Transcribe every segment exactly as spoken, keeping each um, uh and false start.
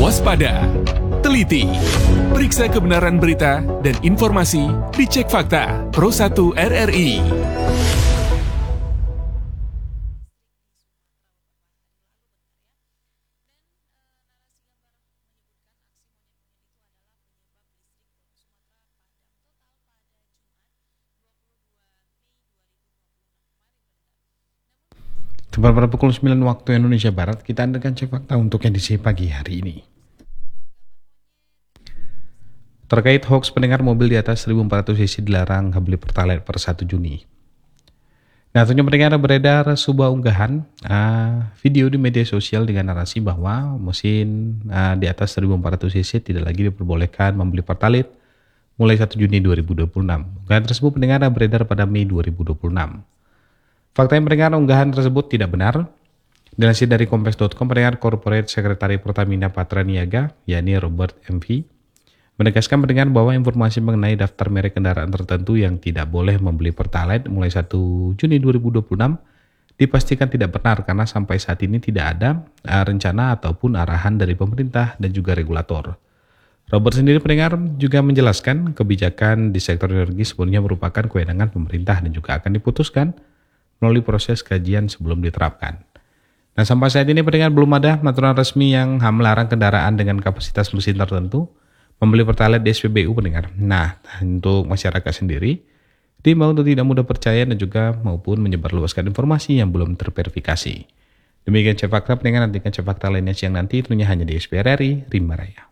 Waspada, teliti, periksa kebenaran berita dan informasi di Cek Fakta Pro satu R R I. Tepat pada pukul sembilan waktu Indonesia Barat, kita adakan Cek Fakta untuk edisi pagi hari ini. Terkait hoax pendengar mobil di atas seribu empat ratus cc dilarang beli Pertalite per satu Juni. Nah, tentunya pendengar beredar sebuah unggahan uh, video di media sosial dengan narasi bahwa mesin uh, di atas seribu empat ratus cc tidak lagi diperbolehkan membeli Pertalite mulai satu Juni dua ribu dua puluh enam. Unggahan tersebut pendengar beredar pada Mei dua ribu dua puluh enam. Fakta yang pendengar unggahan tersebut tidak benar. Dilansir dari Kompas titik com, pendengar Corporate Sekretari Pertamina Patraniaga, yakni Robert M V, menegaskan pendengar bahwa informasi mengenai daftar merek kendaraan tertentu yang tidak boleh membeli Pertalite mulai satu Juni dua ribu dua puluh enam dipastikan tidak benar karena sampai saat ini tidak ada uh, rencana ataupun arahan dari pemerintah dan juga regulator. Robert sendiri pendengar juga menjelaskan kebijakan di sektor energi sebenarnya merupakan kewenangan pemerintah dan juga akan diputuskan melalui proses kajian sebelum diterapkan. Nah, sampai saat ini pendengar belum ada aturan resmi yang melarang kendaraan dengan kapasitas mesin tertentu membeli Pertalite di S P B U pendengar. Nah, untuk masyarakat sendiri, diimbau untuk tidak mudah percaya dan juga maupun menyebarluaskan informasi yang belum terverifikasi. Demikian Cek Fakta pendengar, nantikan Cek Fakta lainnya siang nanti tentunya hanya di S P R R I Rimba Raya.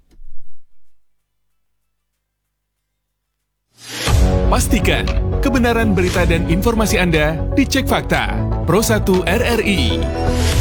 Pastikan kebenaran berita dan informasi Anda di Cek Fakta Pro satu R R I.